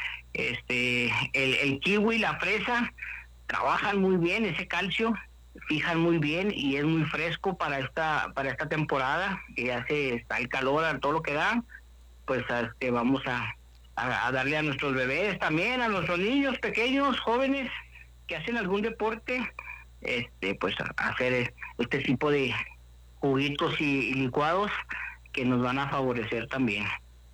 Speaker 2: El kiwi, la fresa, trabajan muy bien ese calcio, fijan muy bien y es muy fresco para esta temporada, que está el calor, a todo lo que da. Pues vamos a darle a nuestros bebés también, a nuestros niños pequeños, jóvenes que hacen algún deporte, pues a hacer este tipo de juguitos y licuados que nos van a favorecer también.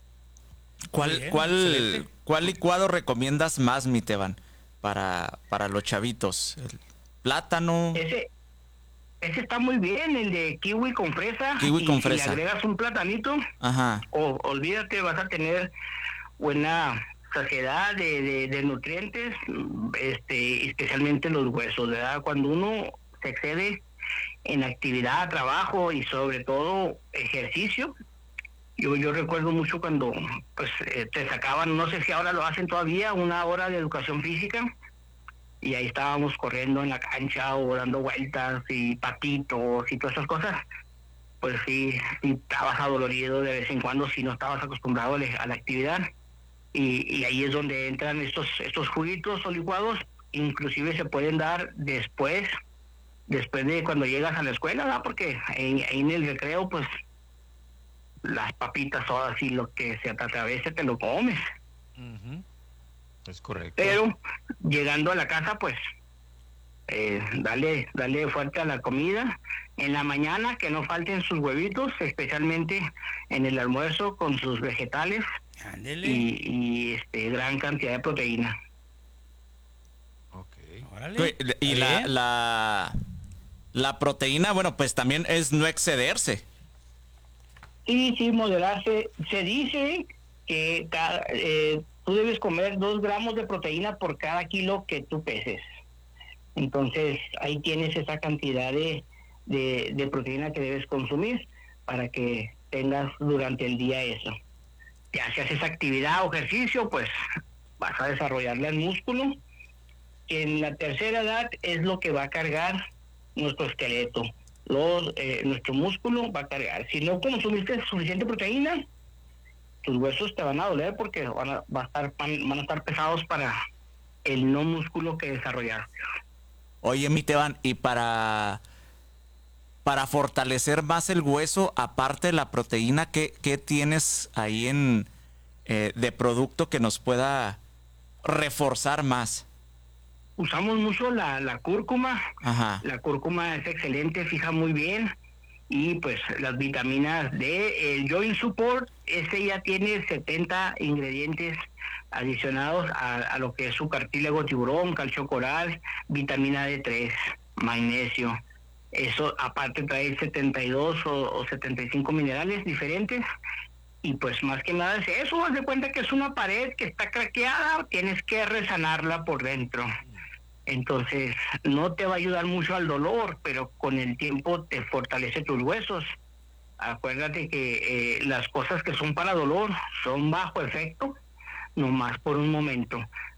Speaker 6: ¿Cuál licuado recomiendas más, mi Teban, para los chavitos? ¿El plátano?
Speaker 2: Ese está muy bien, el de kiwi con fresa.
Speaker 6: Kiwi con fresa.
Speaker 2: Si le agregas un platanito,
Speaker 6: ajá,
Speaker 2: olvídate, vas a tener buena saciedad de nutrientes, especialmente los huesos, ¿verdad? Cuando uno se excede en actividad, trabajo y sobre todo ejercicio. Yo recuerdo mucho cuando pues te sacaban, no sé si ahora lo hacen todavía, 1 hora de educación física, y ahí estábamos corriendo en la cancha o dando vueltas y patitos y todas esas cosas. Pues sí estabas adolorido de vez en cuando si no estabas acostumbrado a la actividad, y ahí es donde entran estos juguitos o licuados. Inclusive se pueden dar después de cuando llegas a la escuela, ¿verdad? Porque ahí en el recreo, pues las papitas, sodas y lo que se te atravese te lo comes.
Speaker 5: Es correcto.
Speaker 2: Pero llegando a la casa, pues dale fuerte a la comida. En la mañana que no falten sus huevitos, especialmente en el almuerzo, con sus vegetales.
Speaker 4: Ándele.
Speaker 2: Y gran cantidad de proteína.
Speaker 6: Órale. Y la proteína, bueno, pues también es no excederse.
Speaker 2: Sí, moderarse. Se dice que tú debes comer 2 gramos de proteína por cada kilo que tú peses. Entonces, ahí tienes esa cantidad de proteína que debes consumir para que tengas durante el día eso. Ya si haces actividad o ejercicio, pues vas a desarrollarle el músculo. En la tercera edad es lo que va a cargar nuestro esqueleto. Nuestro músculo va a cargar. Si no consumiste suficiente proteína, tus huesos te van a doler porque van a estar pesados para el no músculo que desarrollaste.
Speaker 6: Oye, mi Teban, y para fortalecer más el hueso, aparte de la proteína, ¿qué tienes ahí de producto que nos pueda reforzar más?
Speaker 2: Usamos mucho la cúrcuma.
Speaker 6: Ajá.
Speaker 2: La cúrcuma es excelente, fija muy bien. Y pues las vitaminas D, el Joint Support, ese ya tiene 70 ingredientes adicionados a lo que es su cartílago tiburón, calcio coral, vitamina D3, magnesio. Eso aparte trae 72 o 75 minerales diferentes. Y pues más que nada es eso, haz de cuenta que es una pared que está craqueada, tienes que resanarla por dentro. Entonces no te va a ayudar mucho al dolor, pero con el tiempo te fortalece tus huesos. Acuérdate que las cosas que son para dolor son bajo efecto, nomás por un momento.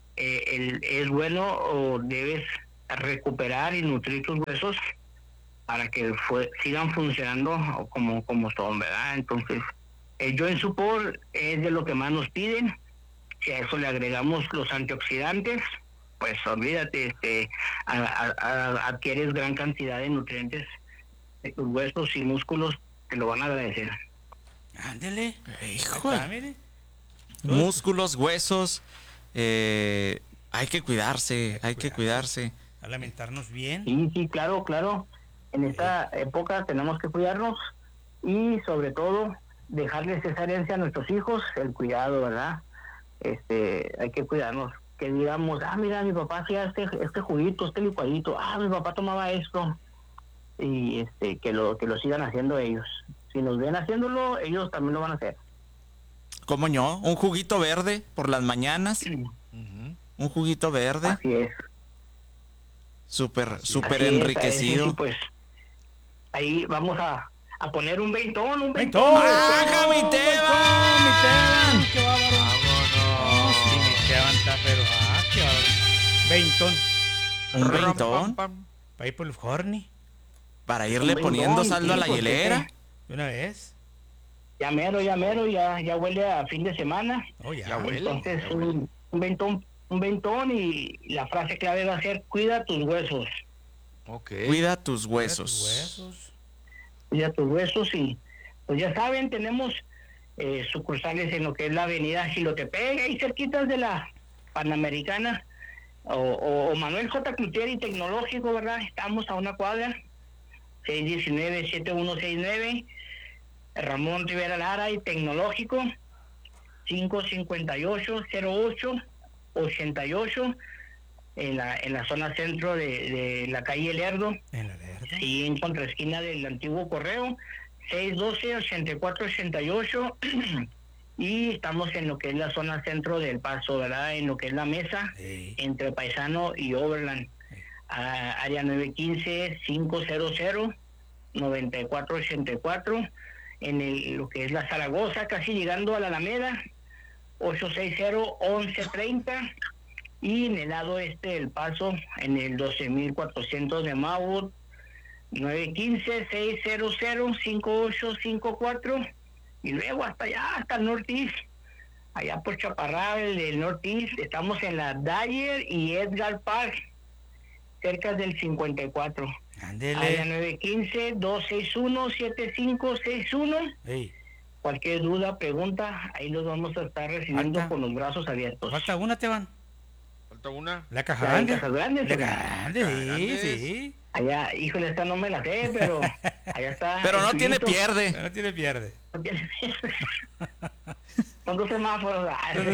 Speaker 2: Es bueno o debes recuperar y nutrir tus huesos para que sigan funcionando como son, ¿verdad? Entonces, el Joint Support es de lo que más nos piden. Si a eso le agregamos los antioxidantes, pues olvídate, adquieres gran cantidad de nutrientes de tus huesos y músculos, te lo van a agradecer.
Speaker 4: Ándele.
Speaker 6: Hijo.
Speaker 4: Acá, mire.
Speaker 6: Músculos, huesos, hay que cuidarse, hay que cuidarse.
Speaker 4: A lamentarnos bien.
Speaker 2: Sí, claro. En esta época tenemos que cuidarnos y sobre todo dejarles esa herencia a nuestros hijos, el cuidado, ¿verdad? Hay que cuidarnos. Que digamos, mira, mi papá hacía este juguito, este licuadito, mi papá tomaba esto. Y que lo sigan haciendo ellos. Si nos ven haciéndolo, ellos también lo van a hacer.
Speaker 6: ¿Cómo no? Un juguito verde por las mañanas. Un juguito verde.
Speaker 2: Así es.
Speaker 6: Súper
Speaker 2: Así
Speaker 6: enriquecido.
Speaker 2: Sí, pues ahí vamos a poner un veintón.
Speaker 6: ¡Baja, mi Teban!
Speaker 4: ¡Qué bárbaro! ¡Vámonos! Sí, mi Teban está, pero qué bárbaro.
Speaker 6: ¿Un veintón?
Speaker 4: Para ir por el horny.
Speaker 6: Para irle poniendo saldo a la hielera.
Speaker 4: ¿De una vez?
Speaker 2: Ya mero, ya huele a fin de semana.
Speaker 4: Ya huele.
Speaker 2: Entonces, un ventón y la frase clave va a ser: cuida tus huesos.
Speaker 6: Cuida tus huesos.
Speaker 2: Cuida tus huesos y pues ya saben, tenemos sucursales en lo que es la avenida Gilotepec, ahí cerquitas de la Panamericana, o Manuel J. Clutieri Tecnológico, ¿verdad? Estamos a una cuadra, 619-7169, Ramón Rivera Lara y Tecnológico, 558-08-88, en la zona centro de la calle Lerdo, y en contraesquina del antiguo correo, 612-8488, y estamos en lo que es la zona centro del Paso, ¿verdad? En lo que es la mesa, entre Paisano y Overland, área 915-500-9484, en lo que es la Zaragoza, casi llegando a la Alameda, 860-1130, y en el lado este del Paso, en el 12400 de Mauer, 915-600-5854, y luego hasta allá, hasta el Northeast, allá por Chaparral, del Northeast, estamos en la Dyer y Edgar Park, cerca del 54.
Speaker 4: Ándele.
Speaker 2: Área 915-261-7561. Cualquier duda, pregunta, ahí los vamos a estar recibiendo con los brazos abiertos.
Speaker 4: ¿Falta una, Teban?
Speaker 5: ¿Falta una?
Speaker 4: La caja grande.
Speaker 2: La caja grande.
Speaker 4: La grande, sí.
Speaker 2: Allá, híjole, esta no me la sé, pero allá está.
Speaker 6: Pero no
Speaker 2: el
Speaker 6: tiene
Speaker 2: tuyito.
Speaker 6: pierde.
Speaker 4: No tiene pierde.
Speaker 2: No tiene pierde. Son 2 semáforos.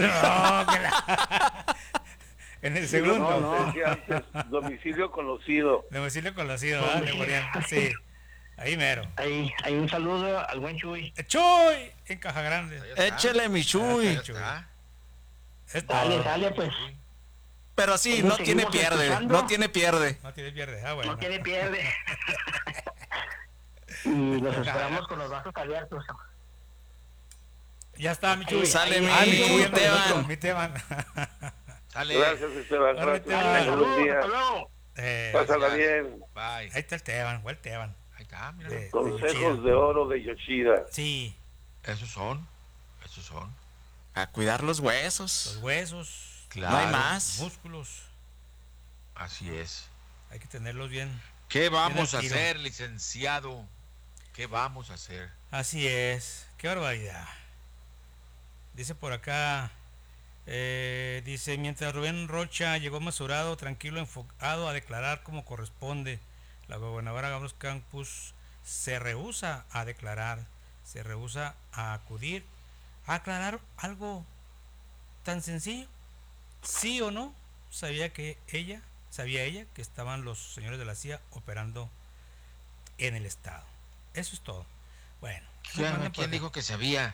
Speaker 4: En el segundo.
Speaker 3: No, decía antes, domicilio conocido.
Speaker 4: Domicilio conocido, ¿verdad? Le ponían, sí. Ahí mero.
Speaker 2: Ahí un saludo al buen Chuy.
Speaker 4: ¡Chuy! En caja grande.
Speaker 6: Échele mi Chuy.
Speaker 2: Dale, pues.
Speaker 6: Pero sí, no tiene pierde. No tiene pierde.
Speaker 4: No tiene pierde. Bueno.
Speaker 2: No tiene pierde. Y los esperamos con los brazos abiertos.
Speaker 4: Ya está, mi Chuy.
Speaker 6: Sale mi
Speaker 4: Teban.
Speaker 6: Mi
Speaker 4: Teban.
Speaker 5: Sale.
Speaker 3: Gracias, Esteban. Gracias. Buenos días. Pásala bien.
Speaker 5: Bye.
Speaker 4: Ahí está el Teban, el Teban.
Speaker 5: Ahí está, mira.
Speaker 3: Consejos de oro de Yoshida.
Speaker 4: Sí.
Speaker 5: Esos son.
Speaker 6: A cuidar los huesos.
Speaker 4: Los huesos.
Speaker 5: Claro.
Speaker 6: No hay más.
Speaker 4: Músculos.
Speaker 5: Así es.
Speaker 4: Hay que tenerlos bien.
Speaker 5: ¿Qué vamos a
Speaker 4: bien al tiro.
Speaker 5: hacer, licenciado? ¿Qué vamos a hacer?
Speaker 4: Así es. Qué barbaridad. Dice por acá, dice, mientras Rubén Rocha llegó mesurado, tranquilo, enfocado a declarar como corresponde, la gobernadora Gabros Campos se rehúsa a declarar, se rehúsa a acudir a aclarar algo tan sencillo. ¿Sí o no? Sabía ella que estaban los señores de la CIA operando en el Estado. Eso es todo. Bueno.
Speaker 5: ¿Quién dijo que sabía?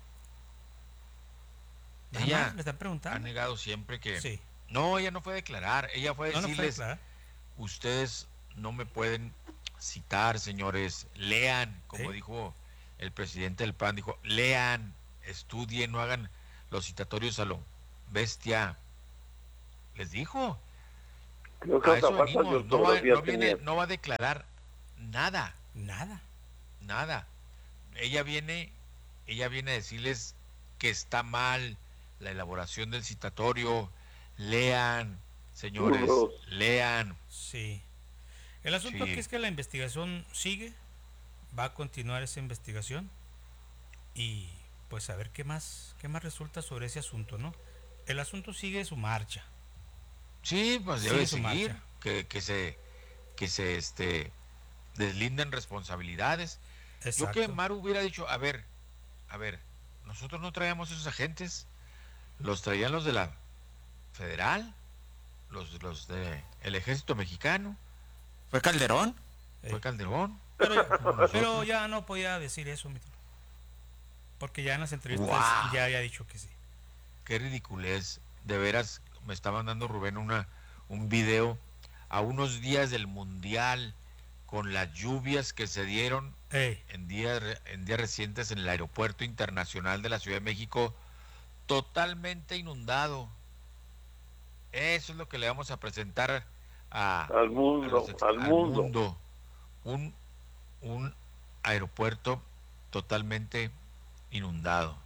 Speaker 4: Nada
Speaker 5: Ella
Speaker 4: más, me están preguntando.
Speaker 5: ha negado siempre que...
Speaker 4: Sí.
Speaker 5: No, ella no fue a declarar. Ella fue a
Speaker 4: No,
Speaker 5: decirles, ustedes no me pueden citar, señores. Lean, como dijo el presidente del PAN, dijo, lean, estudien, no hagan los citatorios a lo bestia. Les dijo.
Speaker 3: Creo que
Speaker 5: A eso
Speaker 3: hasta falta
Speaker 5: venimos.
Speaker 3: de
Speaker 5: No
Speaker 3: ortografía
Speaker 5: viene,
Speaker 3: tenía.
Speaker 5: no va a declarar nada.
Speaker 4: Nada.
Speaker 5: Ella viene a decirles que está mal la elaboración del citatorio. Lean, señores, lean.
Speaker 4: Sí. El asunto aquí es que la investigación sigue, va a continuar esa investigación y pues a ver qué más resulta sobre ese asunto, ¿no? El asunto sigue su marcha.
Speaker 5: Sí, pues
Speaker 4: Sigue
Speaker 5: debe
Speaker 4: su
Speaker 5: seguir,
Speaker 4: marcha.
Speaker 5: que se deslinden responsabilidades.
Speaker 4: Exacto.
Speaker 5: Yo que Maru hubiera dicho, a ver, nosotros no traíamos esos agentes, los traían los de la federal, los de el ejército mexicano.
Speaker 6: ¿Fue Calderón?
Speaker 5: Fue Calderón.
Speaker 4: Pero ya no podía decir eso, porque ya en las entrevistas ya había dicho que sí.
Speaker 5: Qué ridiculez, de veras, me está mandando Rubén un video a unos días del Mundial, con las lluvias que se dieron en días recientes en el Aeropuerto Internacional de la Ciudad de México, totalmente inundado. Eso es lo que le vamos a presentar
Speaker 3: al mundo.
Speaker 5: Un aeropuerto totalmente inundado.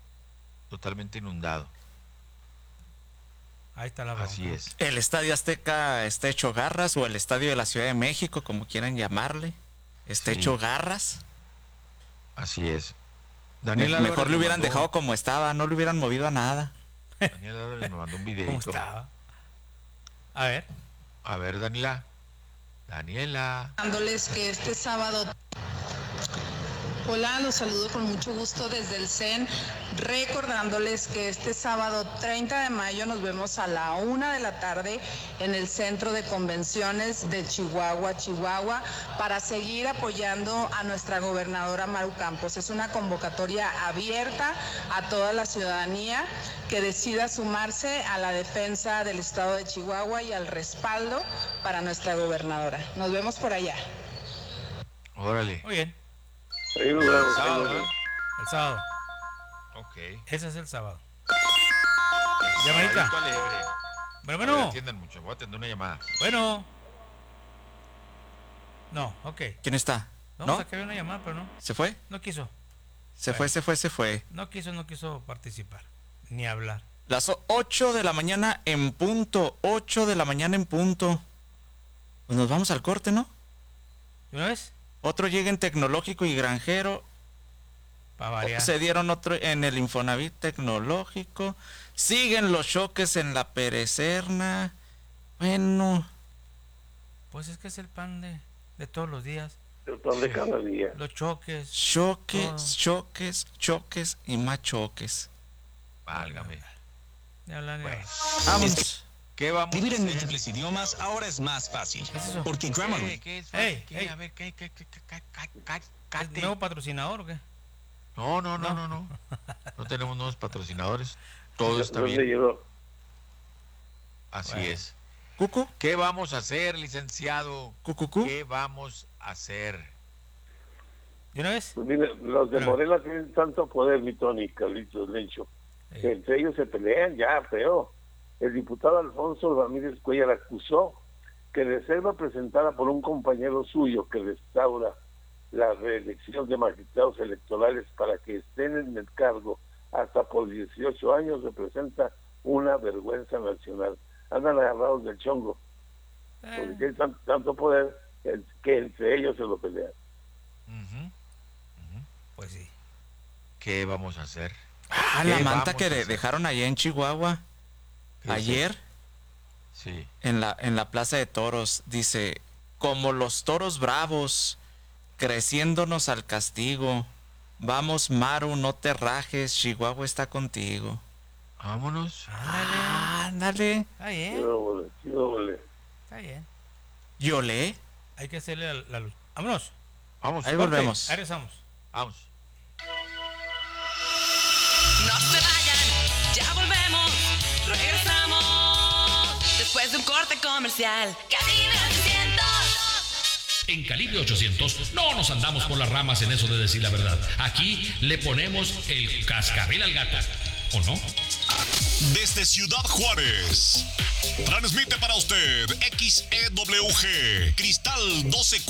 Speaker 4: Ahí está la
Speaker 5: Así
Speaker 4: bronca.
Speaker 5: es.
Speaker 6: El Estadio Azteca está hecho garras, o el Estadio de la Ciudad de México, como quieran llamarle, está hecho garras.
Speaker 5: Así es.
Speaker 6: Mejor le hubieran dejado como estaba, no le hubieran movido a nada.
Speaker 5: Daniel Álvarez me mandó un videito.
Speaker 4: ¿Cómo estaba? A ver,
Speaker 5: Daniela.
Speaker 7: Dándoles que este sábado... Hola, los saludo con mucho gusto desde el CEN, recordándoles que este sábado 30 de mayo nos vemos a la 1 de la tarde en el Centro de Convenciones de Chihuahua, para seguir apoyando a nuestra gobernadora Maru Campos. Es una convocatoria abierta a toda la ciudadanía que decida sumarse a la defensa del estado de Chihuahua y al respaldo para nuestra gobernadora. Nos vemos por allá.
Speaker 5: Órale.
Speaker 4: Muy bien.
Speaker 5: El sábado.
Speaker 4: El sábado.
Speaker 5: Ok.
Speaker 4: Ese es el sábado. Llamadita. Bueno.
Speaker 5: Atiendan mucho, voy a atender una llamada.
Speaker 4: Bueno. No, ok.
Speaker 6: ¿Quién está?
Speaker 4: Vamos a que había una llamada, pero no.
Speaker 6: ¿Se fue?
Speaker 4: No quiso.
Speaker 6: Se fue.
Speaker 4: No quiso participar, ni hablar.
Speaker 6: Las 8 de la mañana en punto. 8 de la mañana en punto. Pues nos vamos al corte, ¿no?
Speaker 4: ¿De una vez?
Speaker 6: Otro llega en Tecnológico y Granjero.
Speaker 4: Para variar.
Speaker 6: Se dieron otro en el Infonavit Tecnológico. Siguen los choques en la Perecerna. Bueno.
Speaker 4: Pues es que es el pan de todos los días.
Speaker 3: El pan de cada día.
Speaker 4: Los choques.
Speaker 6: Choques y más choques.
Speaker 5: Válgame.
Speaker 6: Vamos.
Speaker 5: ¿Qué vamos
Speaker 9: Vivir
Speaker 5: a
Speaker 9: en
Speaker 5: hacer?
Speaker 9: múltiples idiomas ahora es más fácil.
Speaker 4: ¿Qué es eso?
Speaker 9: Porque Grammarly.
Speaker 5: ¿Qué es?
Speaker 4: Ey.
Speaker 5: A ver, ¿qué?
Speaker 4: ¿Es nuevo patrocinador o qué?
Speaker 5: No. No tenemos nuevos patrocinadores. Todo está
Speaker 3: ¿Dónde
Speaker 5: bien.
Speaker 3: llegó?
Speaker 5: Así
Speaker 4: Bueno.
Speaker 5: es.
Speaker 6: ¿Cucu?
Speaker 5: ¿Qué vamos a hacer, licenciado?
Speaker 6: ¿Cucucú?
Speaker 5: ¿Qué vamos a hacer?
Speaker 4: ¿De una vez?
Speaker 3: Pues mire, los de Morena tienen tanto poder, mi Tony, Carlitos, Lencho, que entre ellos se pelean ya, feo. El diputado Alfonso Ramírez Cuellar acusó que reserva presentada por un compañero suyo que restaura la reelección de magistrados electorales para que estén en el cargo hasta por 18 años representa una vergüenza nacional. Andan agarrados del chongo, porque tienen tanto poder que entre ellos se lo pelean.
Speaker 4: Pues sí.
Speaker 5: ¿Qué vamos a hacer?
Speaker 6: La
Speaker 5: ¿Qué
Speaker 6: manta
Speaker 5: vamos
Speaker 6: que
Speaker 5: a hacer?
Speaker 6: dejaron allá en Chihuahua.
Speaker 5: ¿Qué
Speaker 6: Ayer.
Speaker 5: Sí.
Speaker 6: En la Plaza de Toros. Dice, como los toros bravos, creciéndonos al castigo. Vamos, Maru, no te rajes, Chihuahua está contigo.
Speaker 5: Vámonos.
Speaker 6: Ándale.
Speaker 4: Está bien.
Speaker 3: Qué doble.
Speaker 4: Está bien.
Speaker 6: ¿Yolé?
Speaker 4: Hay que hacerle la luz. Vámonos.
Speaker 5: Vamos.
Speaker 6: Ahí volvemos.
Speaker 4: Ahí regresamos.
Speaker 5: Vamos.
Speaker 10: No se vayan, ya volvemos, regresamos después de un corte comercial. Calibre 800.
Speaker 1: En Calibre 800 no nos andamos por las ramas en eso de decir la verdad. Aquí le ponemos el cascabel al gato, ¿o no?
Speaker 11: Desde Ciudad Juárez, transmite para usted XEWG Cristal 12.